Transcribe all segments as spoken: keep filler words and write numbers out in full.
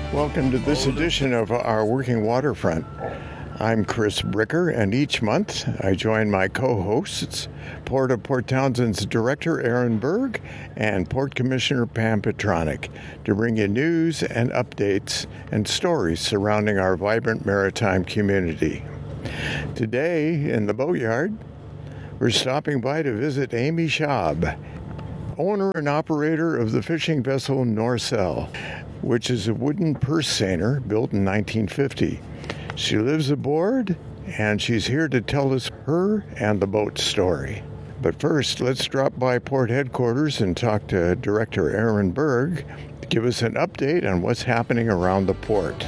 Welcome to this edition of our Working Waterfront. I'm Chris Bricker, and each month I join my co-hosts, Port of Port Townsend's Director Aaron Berg and Port Commissioner Pam Petronic, to bring you news and updates and stories surrounding our vibrant maritime community. Today in the boatyard, we're stopping by to visit Amy Schaub, owner and operator of the fishing vessel Norcel, which is a wooden purse seiner built in nineteen fifty. She lives aboard, and she's here to tell us her and the boat's story. But first, let's drop by port headquarters and talk to Director Aaron Berg to give us an update on what's happening around the port.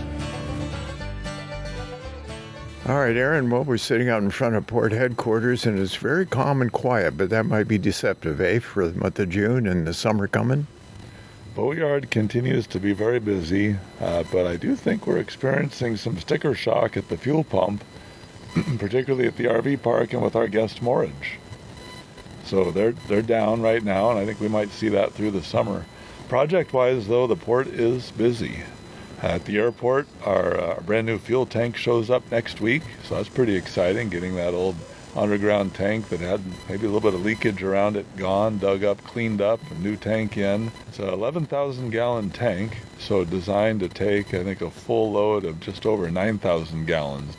All right, Aaron, well, we're sitting out in front of port headquarters, and it's very calm and quiet, but that might be deceptive, eh, for the month of June and the summer coming? Boatyard continues to be very busy, uh, but I do think we're experiencing some sticker shock at the fuel pump, particularly at the R V park and with our guest moorage. So they're they're down right now, and I think we might see that through the summer. Project-wise, though, the port is busy. At the airport, our uh, brand new fuel tank shows up next week, so that's pretty exciting, getting that old underground tank that had maybe a little bit of leakage around it gone, dug up, cleaned up, a new tank in. It's an eleven thousand gallon tank, so designed to take, I think, a full load of just over nine thousand gallons.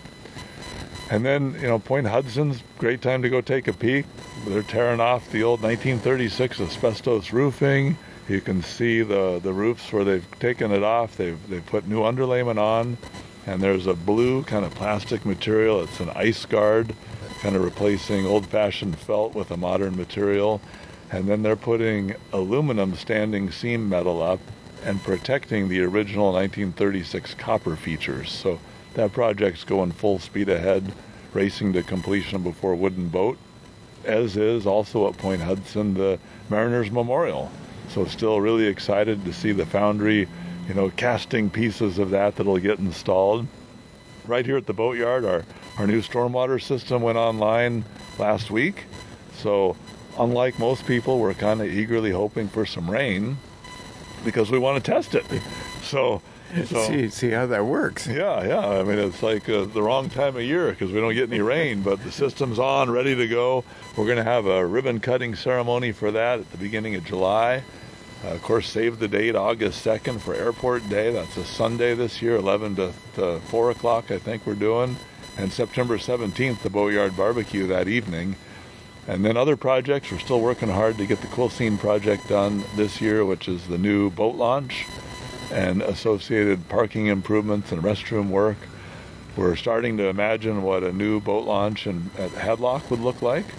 And then, you know, Point Hudson's great time to go take a peek. They're tearing off the old nineteen thirty-six asbestos roofing. You can see the, the roofs where they've taken it off. They've, they've put new underlayment on, and there's a blue kind of plastic material. It's an ice guard, kind of replacing old-fashioned felt with a modern material. And then they're putting aluminum standing seam metal up and protecting the original nineteen thirty-six copper features. So that project's going full speed ahead, racing to completion before Wooden Boat, as is also at Point Hudson the Mariners Memorial. So still really excited to see the foundry, you know, casting pieces of that that'll get installed. Right here at the boatyard, our, our new stormwater system went online last week. So unlike most people, we're kind of eagerly hoping for some rain because we want to test it. So, so see, see how that works. Yeah, yeah. I mean, it's like uh, the wrong time of year because we don't get any rain, but the system's on, ready to go. We're going to have a ribbon cutting ceremony for that at the beginning of July. Uh, of course, save the date, August second for Airport Day. That's a Sunday this year, eleven to four o'clock, I think we're doing. And September seventeenth, the Boatyard Barbecue that evening. And then other projects, we're still working hard to get the Cool project done this year, which is the new boat launch and associated parking improvements and restroom work. We're starting to imagine what a new boat launch in, at Hadlock would look like.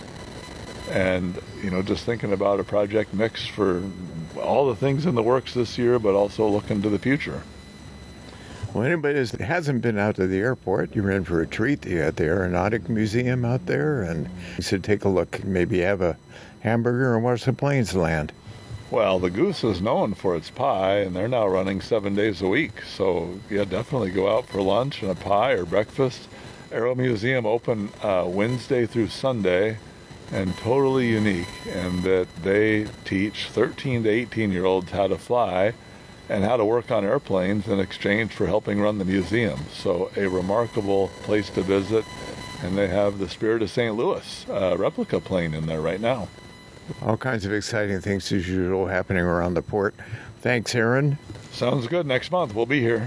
And, you know, just thinking about a project mix for all the things in the works this year, but also looking to the future. Well, anybody that hasn't been out to the airport, you're in for a treat. You got the Aeronautic Museum out there, and you should take a look, maybe have a hamburger and watch the planes land. Well, the Goose is known for its pie, and they're now running seven days a week. So, yeah, definitely go out for lunch and a pie or breakfast. Aero Museum open uh, Wednesday through Sunday, and totally unique in that they teach thirteen to eighteen year olds how to fly and how to work on airplanes in exchange for helping run the museum. So a remarkable place to visit, and they have the Spirit of Saint Louis uh, replica plane in there right now. All kinds of exciting things as usual happening around the port. Thanks, Aaron. Sounds good. Next month we'll be here.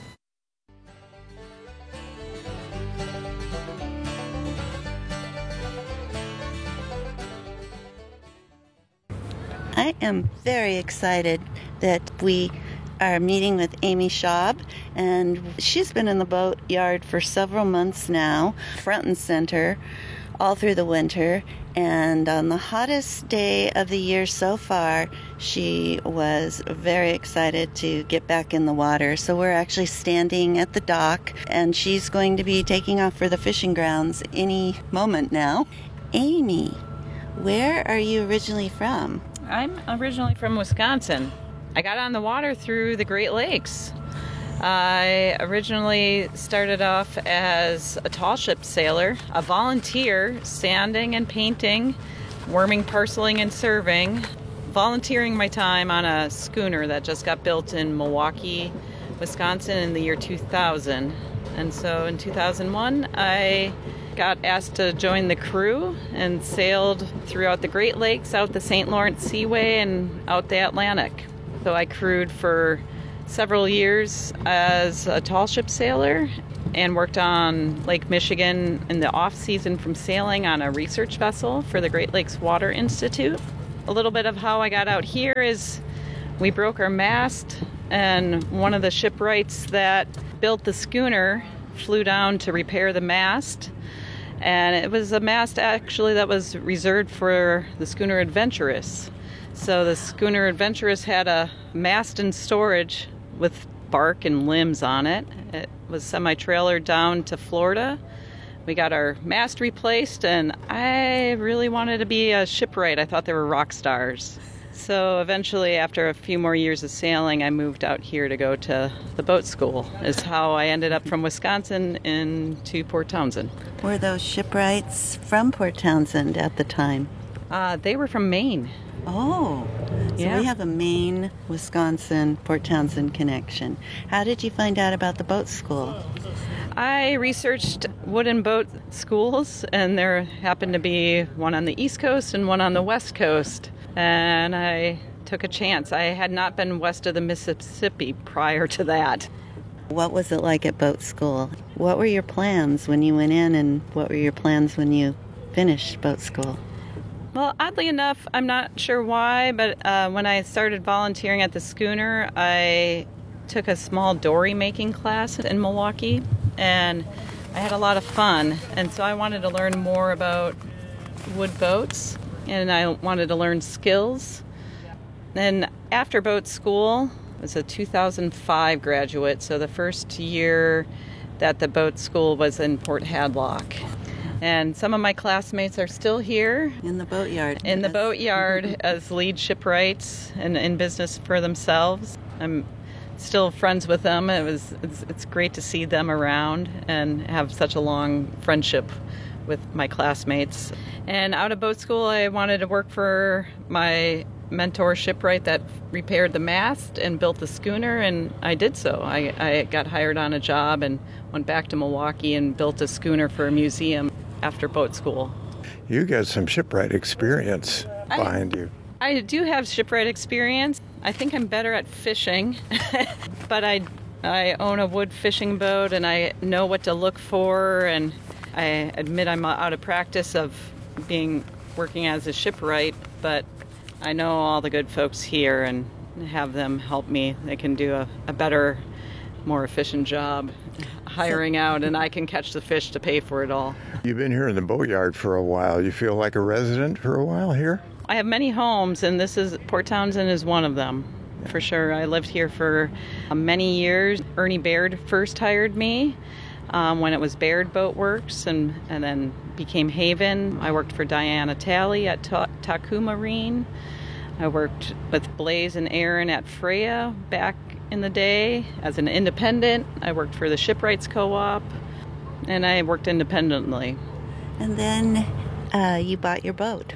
I am very excited that we are meeting with Amy Schaub, and she's been in the boatyard for several months now, front and center, all through the winter. And on the hottest day of the year so far, she was very excited to get back in the water. So we're actually standing at the dock, and she's going to be taking off for the fishing grounds any moment now. Amy, where are you originally from? I'm originally from Wisconsin. I got on the water through the Great Lakes. I originally started off as a tall ship sailor, a volunteer, sanding and painting, worming, parceling, and serving, volunteering my time on a schooner that just got built in Milwaukee, Wisconsin in the year two thousand. And so in two thousand one, I got asked to join the crew and sailed throughout the Great Lakes, out the Saint Lawrence Seaway, and out the Atlantic. So I crewed for several years as a tall ship sailor and worked on Lake Michigan in the off-season from sailing on a research vessel for the Great Lakes Water Institute. A little bit of how I got out here is we broke our mast, and one of the shipwrights that built the schooner flew down to repair the mast. And it was a mast actually that was reserved for the schooner Adventurous. So the schooner Adventurous had a mast in storage with bark and limbs on it. It was semi-trailered down to Florida. We got our mast replaced, and I really wanted to be a shipwright. I thought they were rock stars. So eventually, after a few more years of sailing, I moved out here to go to the boat school. Is how I ended up from Wisconsin into Port Townsend. Were those shipwrights from Port Townsend at the time? Uh, they were from Maine. Oh, so Yeah. we have a Maine, Wisconsin, Port Townsend connection. How did you find out about the boat school? I researched wooden boat schools, and there happened to be one on the East Coast and one on the West Coast. And I took a chance. I had not been west of the Mississippi prior to that. What was it like at boat school? What were your plans when you went in, and what were your plans when you finished boat school? Well, oddly enough, I'm not sure why, but uh, when I started volunteering at the schooner, I took a small dory making class in Milwaukee, and I had a lot of fun. And so I wanted to learn more about wood boats, and I wanted to learn skills. Then after boat school, I was a two thousand five graduate, so the first year that the boat school was in Port Hadlock. And some of my classmates are still here In the boatyard. in the Yes. boatyard as lead shipwrights and in business for themselves. I'm still friends with them. It was it's, it's great to see them around and have such a long friendship with my classmates. And out of boat school, I wanted to work for my mentor shipwright that repaired the mast and built the schooner, and I did so. I, I got hired on a job and went back to Milwaukee and built a schooner for a museum after boat school. You got some shipwright experience I- behind you. I do have shipwright experience. I think I'm better at fishing, but I I own a wood fishing boat, and I know what to look for, and I admit I'm out of practice of being working as a shipwright, but I know all the good folks here and have them help me. They can do a, a better, more efficient job hiring out, and I can catch the fish to pay for it all. You've been here in the boatyard for a while. You feel like a resident for a while here? I have many homes, and this is Port Townsend is one of them, for sure. I lived here for uh, many years. Ernie Baird first hired me um, when it was Baird Boat Works, and, and then became Haven. I worked for Diana Talley at Ta- Taku Marine. I worked with Blaze and Aaron at Freya back in the day as an independent. I worked for the Shipwrights Co-op, and I worked independently. And then uh, you bought your boat.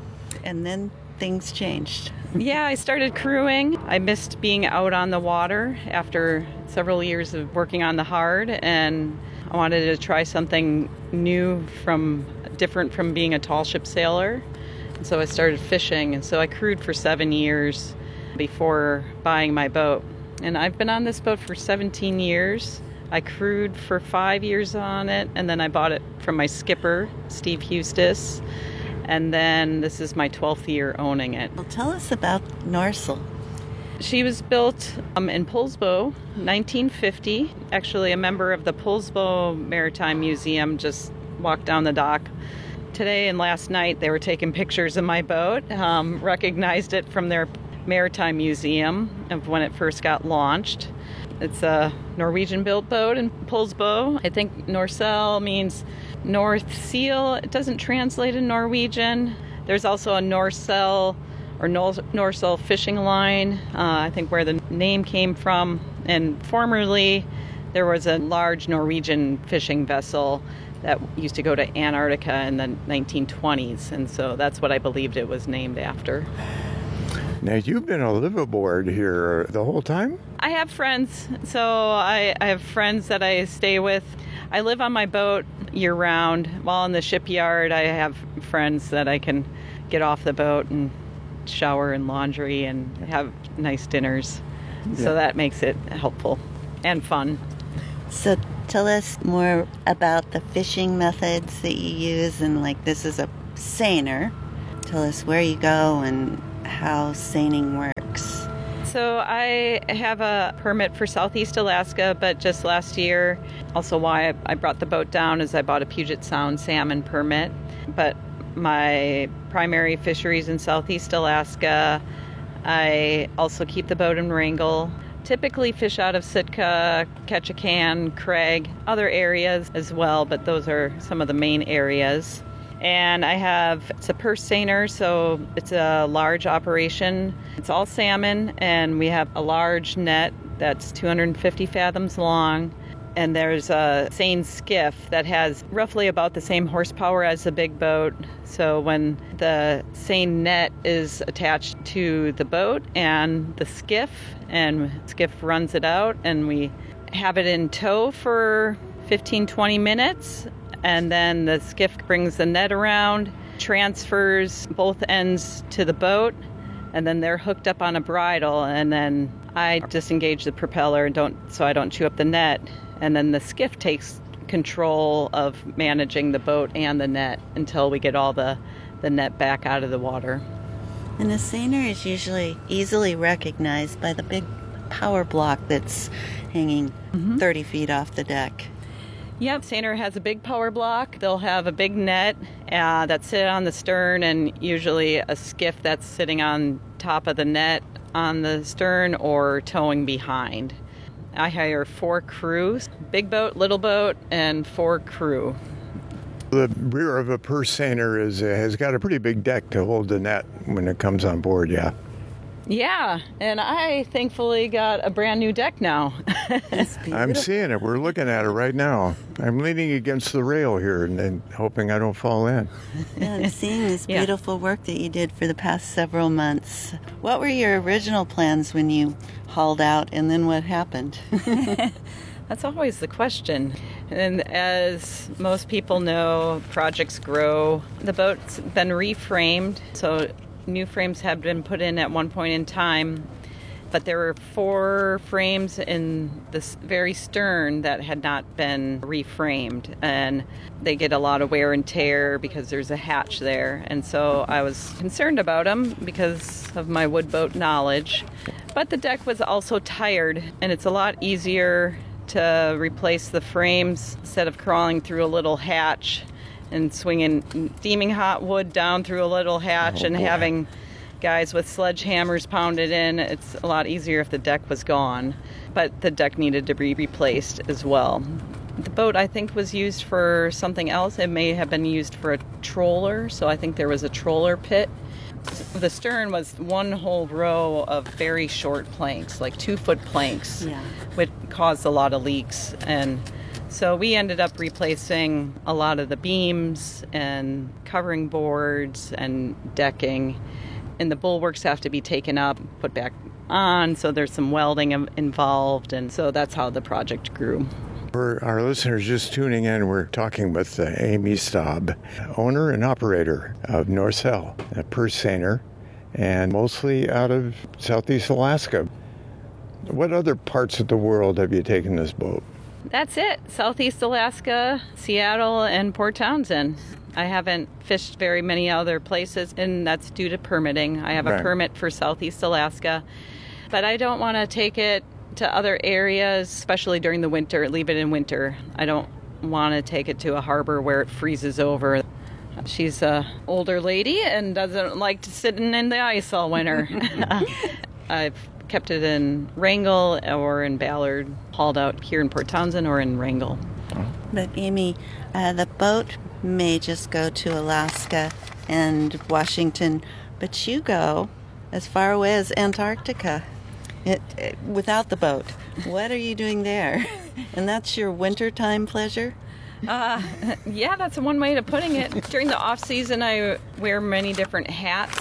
And then things changed. Yeah, I started crewing. I missed being out on the water after several years of working on the hard, and I wanted to try something new, from different from being a tall ship sailor. And so I started fishing, and so I crewed for seven years before buying my boat. And I've been on this boat for seventeen years. I crewed for five years on it, and then I bought it from my skipper, Steve Hustis. And then this is my twelfth year owning it. Well, tell us about Norsel. She was built um, in Poulsbo, nineteen fifty. Actually, a member of the Poulsbo Maritime Museum just walked down the dock today and last night. They were taking pictures of my boat, um, recognized it from their Maritime Museum of when it first got launched. It's a Norwegian-built boat in Poulsbo. I think Norsel means North Seal. It doesn't translate in Norwegian. There's also a Norsel or Norsel fishing line, uh, I think where the name came from. And formerly, there was a large Norwegian fishing vessel that used to go to Antarctica in the nineteen twenties. And so that's what I believed it was named after. Now, you've been a liveaboard here the whole time? I have friends, so I, I have friends that I stay with. I live on my boat year-round. While in the shipyard, I have friends that I can get off the boat and shower and laundry and have nice dinners. Yeah. So that makes it helpful and fun. So tell us more about the fishing methods that you use, and like this is a seiner. Tell us where you go and how seining works. So I have a permit for Southeast Alaska, but just last year, also why I brought the boat down is I bought a Puget Sound salmon permit. But my primary fisheries in Southeast Alaska, I also keep the boat in Wrangell. Typically fish out of Sitka, Ketchikan, Craig, other areas as well, but those are some of the main areas. And I have, it's a purse seiner, so it's a large operation. It's all salmon, and we have a large net that's two hundred fifty fathoms long. And there's a seine skiff that has roughly about the same horsepower as the big boat. So when the seine net is attached to the boat and the skiff, and the skiff runs it out, and we have it in tow for fifteen, twenty minutes. And then the skiff brings the net around, transfers both ends to the boat, and then they're hooked up on a bridle. And then I disengage the propeller and don't, so I don't chew up the net. And then the skiff takes control of managing the boat and the net until we get all the, the net back out of the water. And a seiner is usually easily recognized by the big power block that's hanging mm-hmm. thirty feet off the deck. Yep, seiner has a big power block. They'll have a big net uh, that's sit on the stern, and usually a skiff that's sitting on top of the net on the stern or towing behind. I hire four crews, big boat, little boat, and four crew. The rear of a purse seiner is, uh, has got a pretty big deck to hold the net when it comes on board, yeah. Yeah, and I thankfully got a brand new deck now. I'm seeing it. We're looking at it right now. I'm leaning against the rail here and, and hoping I don't fall in. Yeah, I'm seeing this Yeah. beautiful work that you did for the past several months. What were your original plans when you hauled out, and then what happened? That's always the question. And as most people know, projects grow. The boat's been reframed, so new frames have been put in at one point in time, but there were four frames in the very stern that had not been reframed, and they get a lot of wear and tear because there's a hatch there. And so I was concerned about them because of my wood boat knowledge. But the deck was also tired, and it's a lot easier to replace the frames instead of crawling through a little hatch and swinging steaming hot wood down through a little hatch Oh, and boy. having guys with sledgehammers pound it in. It's a lot easier if the deck was gone, but the deck needed to be replaced as well. The boat, I think, was used for something else. It may have been used for a troller, so I think there was a troller pit. The stern was one whole row of very short planks, like two-foot planks, Yeah. which caused a lot of leaks. And so we ended up replacing a lot of the beams and covering boards and decking. And the bulwarks have to be taken up, put back on, so there's some welding involved. And so that's how the project grew. For our listeners just tuning in, we're talking with uh, Amy Staub, owner and operator of Norcell, a purse seiner, and mostly out of Southeast Alaska. What other parts of the world have you taken this boat? That's it. Southeast Alaska, Seattle, and Port Townsend. I haven't fished very many other places, and that's due to permitting. I have Right. a permit for Southeast Alaska, but I don't want to take it to other areas, especially during the winter, leave it in winter. I don't want to take it to a harbor where it freezes over. She's a older lady and doesn't like to sit in the ice all winter. I've kept it in Wrangell or in Ballard, hauled out here in Port Townsend or in Wrangell. But Amy, uh, the boat may just go to Alaska and Washington, but you go as far away as Antarctica. It, it, without the boat. What are you doing there? And that's your wintertime pleasure? Uh, yeah, that's one way of putting it. During the off season, I wear many different hats.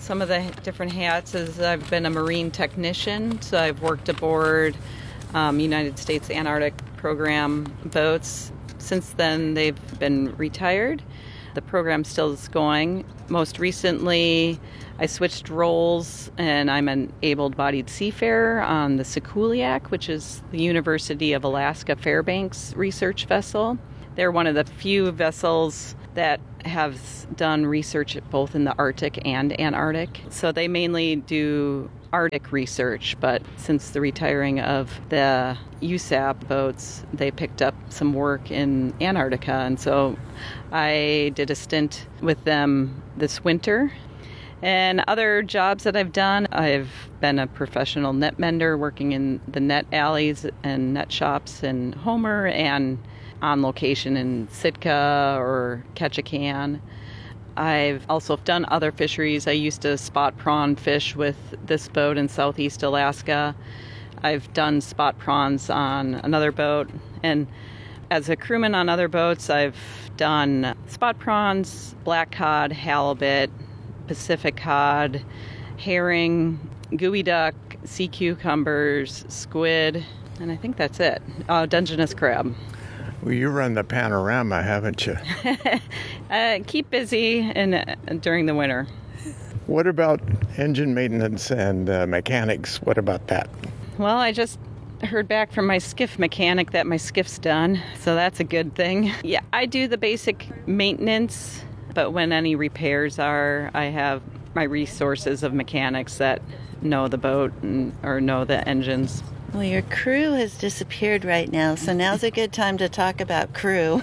some of the different hats is I've been a marine technician, so I've worked aboard um, United States Antarctic Program boats. Since then, they've been retired. The program still is going. Most recently, I switched roles, and I'm an able-bodied seafarer on the Sikuliak, which is the University of Alaska Fairbanks research vessel. They're one of the few vessels that have done research both in the Arctic and Antarctic. So they mainly do Arctic research, but since the retiring of the U S A P boats, they picked up some work in Antarctica. And so I did a stint with them this winter. And other jobs that I've done, I've been a professional net mender working in the net alleys and net shops in Homer and on location in Sitka or Ketchikan. I've also done other fisheries. I used to spot prawn fish with this boat in southeast Alaska. I've done spot prawns on another boat. And as a crewman on other boats, I've done spot prawns, black cod, halibut, Pacific cod, herring, gooey duck, sea cucumbers, squid, and I think that's it. Uh, Dungeness crab. Well, you run the panorama, haven't you? uh, keep busy in, uh, during the winter. What about engine maintenance and uh, mechanics? What about that? Well, I just heard back from my skiff mechanic that my skiff's done, so that's a good thing. Yeah, I do the basic maintenance, but when any repairs are, I have my resources of mechanics that know the boat and, or know the engines. Well, your crew has disappeared right now, so now's a good time to talk about crew.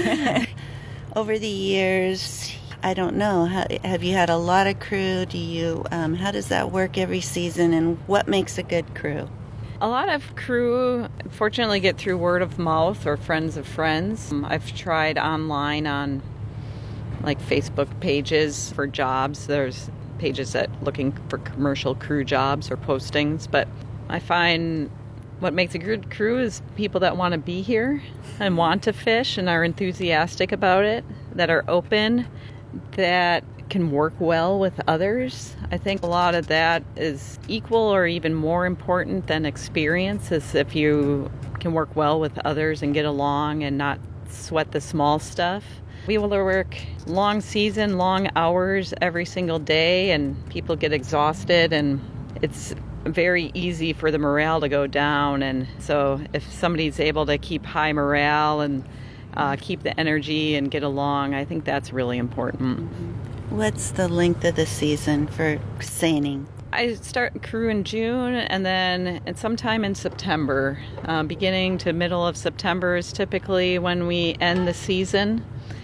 Over the years, I don't know, how, have you had a lot of crew? Do you? Um, how does that work every season, and what makes a good crew? A lot of crew, fortunately, get through word of mouth or friends of friends. I've tried online on like Facebook pages for jobs. There's pages that looking for commercial crew jobs or postings, but I find what makes a good crew is people that want to be here and want to fish and are enthusiastic about it, that are open, that can work well with others. I think a lot of that is equal or even more important than experience, is if you can work well with others and get along and not sweat the small stuff. We will work long season, long hours every single day, and people get exhausted, and it's very easy for the morale to go down. And so if somebody's able to keep high morale and uh, keep the energy and get along, I think that's really important. What's the length of the season for seining? I start crew in June, and then and sometime in September. Uh, beginning to middle of September is typically when we end the season.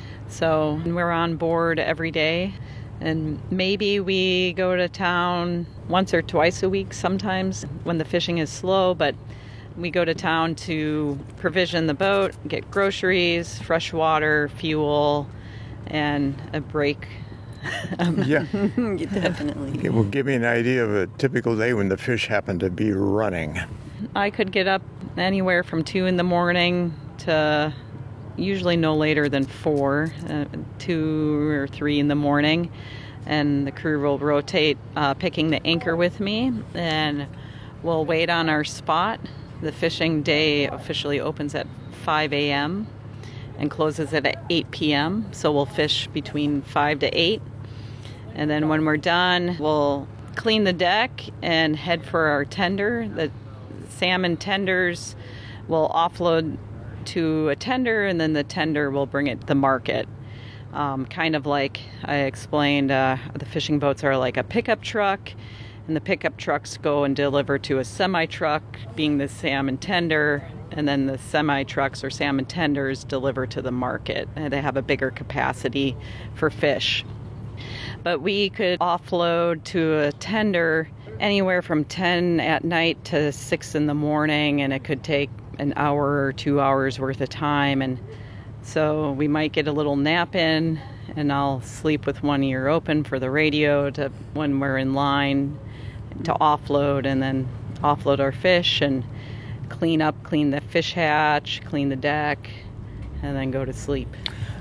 So we're on board every day. And maybe we go to town once or twice a week sometimes when the fishing is slow, but we go to town to provision the boat, get groceries, fresh water, fuel, and a break. um, yeah. Definitely. It will give me an idea of a typical day when the fish happen to be running. I could get up anywhere from two in the morning to usually no later than four, uh, two or three in the morning, and the crew will rotate uh, picking the anchor with me, and we'll wait on our spot. The fishing day officially opens at five a.m. and closes at eight p.m., so we'll fish between five to eight, and then when we're done, we'll clean the deck and head for our tender. The salmon tenders will offload to a tender, and then the tender will bring it to the market. Um, kind of like I explained, uh, the fishing boats are like a pickup truck, and the pickup trucks go and deliver to a semi-truck, being the salmon tender, and then the semi-trucks or salmon tenders deliver to the market, and they have a bigger capacity for fish. But we could offload to a tender anywhere from ten at night to six in the morning, and it could take an hour or two hours worth of time. And so we might get a little nap in, and I'll sleep with one ear open for the radio to when we're in line to offload, and then offload our fish and clean up, clean the fish hatch, clean the deck, and then go to sleep.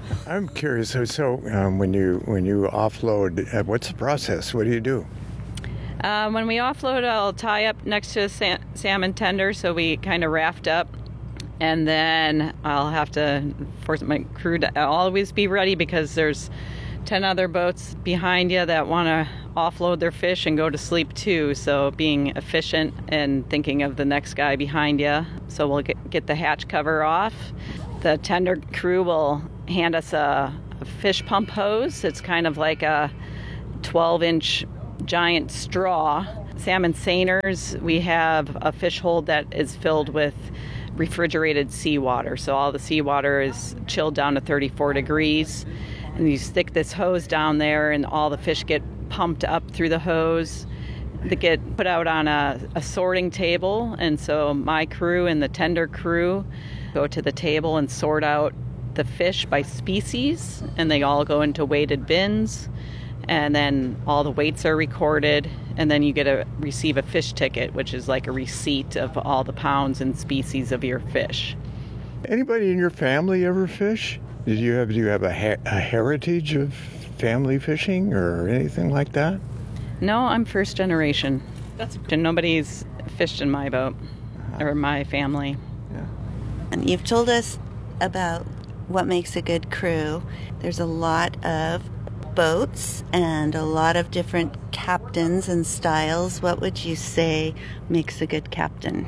I'm curious. So, so um, when you when you offload, uh, what's the process? What do you do? Uh, when we offload, I'll tie up next to a sa- salmon tender, so we kind of raft up. And then I'll have to force my crew to always be ready because there's ten other boats behind you that want to offload their fish and go to sleep too. So being efficient and thinking of the next guy behind you. So we'll get, get the hatch cover off. The tender crew will hand us a, a fish pump hose. It's kind of like a twelve inch giant straw. Salmon seiners, we have a fish hold that is filled with refrigerated seawater. So all the seawater is chilled down to thirty-four degrees. And you stick this hose down there and all the fish get pumped up through the hose. They get put out on a, a sorting table. And so my crew and the tender crew go to the table and sort out the fish by species. And they all go into weighted bins. And then all the weights are recorded. And then you get to receive a fish ticket, which is like a receipt of all the pounds and species of your fish. Anybody in your family ever fish? Did you have do you have a, ha- a heritage of family fishing or anything like that? No, I'm first generation. That's and nobody's fished in my boat or my family. Yeah. And you've told us about what makes a good crew. There's a lot of boats and a lot of different captains and styles. What would you say makes a good captain?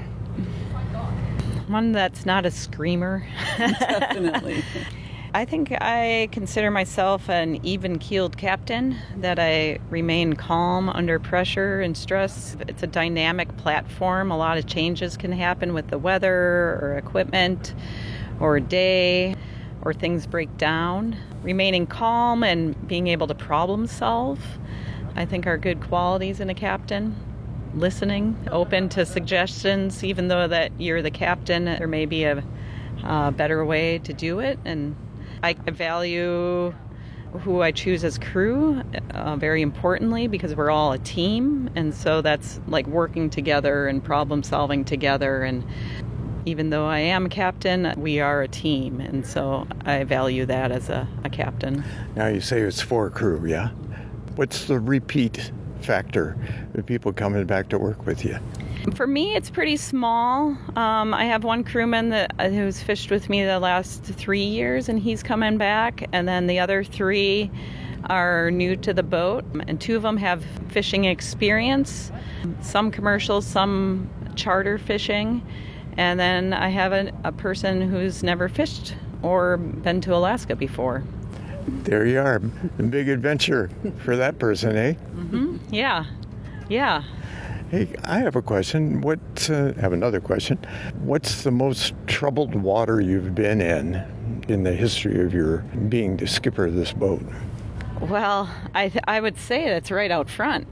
One that's not a screamer. Definitely. I think I consider myself an even-keeled captain, that I remain calm under pressure and stress. It's a dynamic platform. A lot of changes can happen with the weather or equipment or day, or things break down. Remaining calm and being able to problem solve, I think, are good qualities in a captain. Listening, open to suggestions, even though that you're the captain, there may be a, a better way to do it. And I value who I choose as crew uh, very importantly, because we're all a team. And so that's like working together and problem solving together. And even though I am a captain, we are a team. And so I value that as a, a captain. Now you say it's four crew, yeah? What's the repeat factor of people coming back to work with you? For me, it's pretty small. Um, I have one crewman that uh, who's fished with me the last three years, and he's coming back. And then the other three are new to the boat, and two of them have fishing experience, some commercial, some charter fishing. And then I have a, a person who's never fished or been to Alaska before. There you are. A big adventure for that person, eh? Mm-hmm. Yeah. Yeah. Hey, I have a question. What? Uh, I have another question. What's the most troubled water you've been in in the history of your being the skipper of this boat? Well, I th- I would say it's right out front.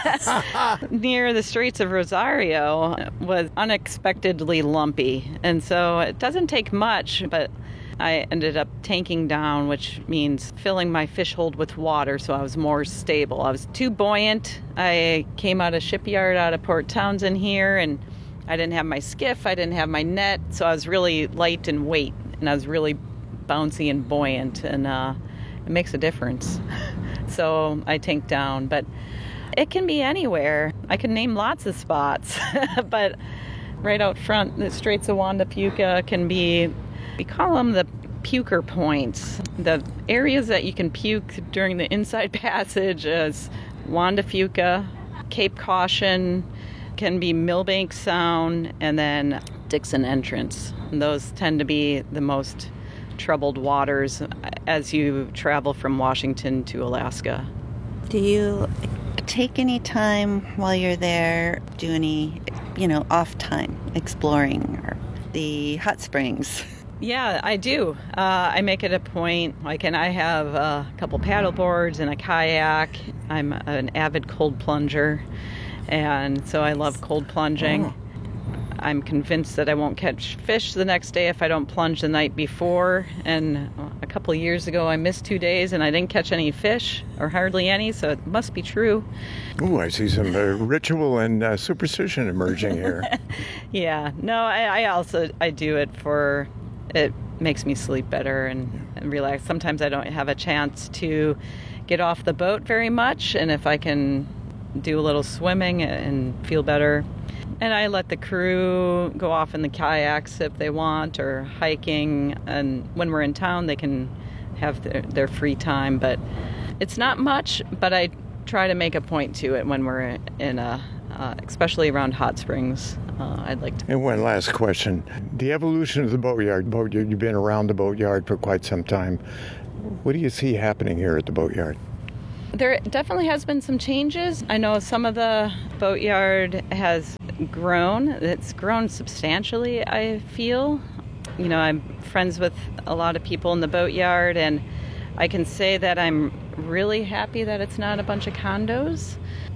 Near the Straits of Rosario was unexpectedly lumpy. And so it doesn't take much, but I ended up tanking down, which means filling my fish hold with water so I was more stable. I was too buoyant. I came out of shipyard out of Port Townsend here, and I didn't have my skiff, I didn't have my net, so I was really light in weight, and I was really bouncy and buoyant, and uh, it makes a difference. So I tanked down, but it can be anywhere. I can name lots of spots, but right out front, the Straits of Juan de Fuca can be, we call them the puker points. The areas that you can puke during the inside passage is Juan de Fuca, Cape Caution, can be Millbank Sound, and then Dixon Entrance. And those tend to be the most troubled waters as you travel from Washington to Alaska. Do you take any time while you're there, do any, you know, off time exploring or the hot springs? Yeah, I do. Uh, I make it a point, like, and I have a couple paddle boards and a kayak. I'm an avid cold plunger, and so I love cold plunging. Oh. I'm convinced that I won't catch fish the next day if I don't plunge the night before. And a couple of years ago, I missed two days and I didn't catch any fish, or hardly any, so it must be true. Ooh, I see some uh, ritual and uh, superstition emerging here. Yeah, no, I, I also I do it for it makes me sleep better and, and relax. Sometimes I don't have a chance to get off the boat very much, and if I can do a little swimming and feel better. And I let the crew go off in the kayaks if they want, or hiking, and when we're in town they can have their, their free time. But it's not much, but I try to make a point to it when we're in a, uh, especially around hot springs. Uh, I'd like to. And one last question. The evolution of the boatyard. Boatyard, you've been around the boatyard for quite some time. What do you see happening here at the boatyard? There definitely has been some changes. I know some of the boatyard has grown. It's grown substantially, I feel. You know, I'm friends with a lot of people in the boatyard, and I can say that I'm really happy that it's not a bunch of condos.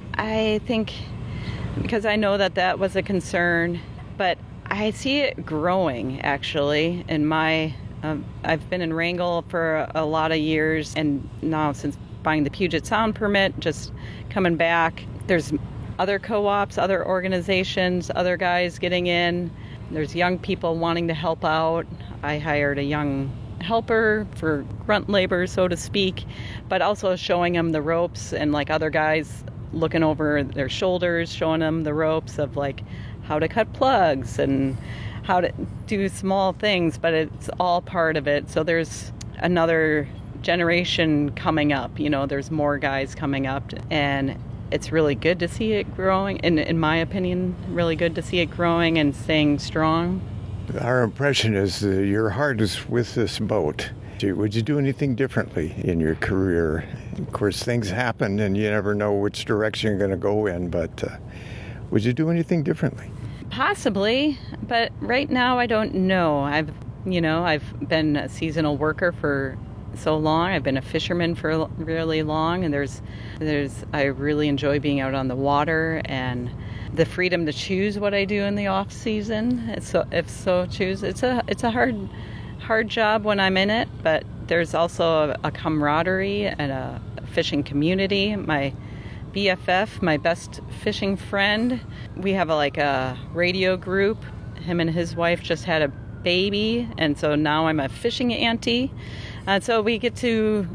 I think, because I know that that was a concern, but I see it growing, actually. In my, um, I've been in Wrangell for a, a lot of years, and now since buying the Puget Sound permit, just coming back, there's other co-ops, other organizations, other guys getting in. There's young people wanting to help out. I hired a young helper for grunt labor, so to speak, but also showing them the ropes, and like other guys looking over their shoulders, showing them the ropes of like how to cut plugs and how to do small things, but it's all part of it. So there's another generation coming up, you know, there's more guys coming up, and it's really good to see it growing, in, in my opinion, really good to see it growing and staying strong. Our impression is that your heart is with this boat. Would you do anything differently in your career? Of course, things happen and you never know which direction you're going to go in, but uh, would you do anything differently? Possibly, but right now I don't know. I've, you know, I've been a seasonal worker for so long. I've been a fisherman for really long, and there's, there's, I really enjoy being out on the water and the freedom to choose what I do in the off season. So, if so choose, it's a, it's a hard, hard job when I'm in it, but there's also a, a camaraderie and a fishing community. My B F F, my best fishing friend, we have a, like a radio group. Him and his wife just had a baby, and so now I'm a fishing auntie. And so we get to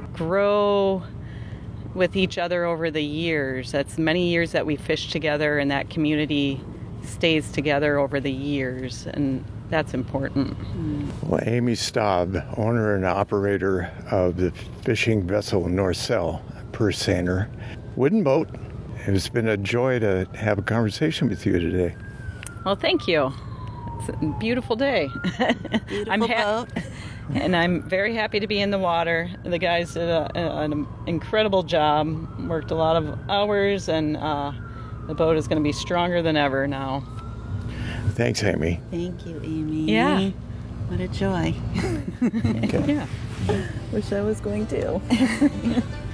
grow with each other over the years. That's many years that we fish together, and that community stays together over the years, and that's important. Well, Amy Staub, owner and operator of the fishing vessel Norcel Purseiner wooden boat. It's been a joy to have a conversation with you today. Well, thank you. It's a beautiful day. Beautiful I'm ha- boat. And I'm very happy to be in the water. The guys did a, a, an incredible job, worked a lot of hours, and uh, the boat is going to be stronger than ever now. Thanks, Amy. Thank you, Amy. Yeah. What a joy. Okay. Yeah. Wish I was going too.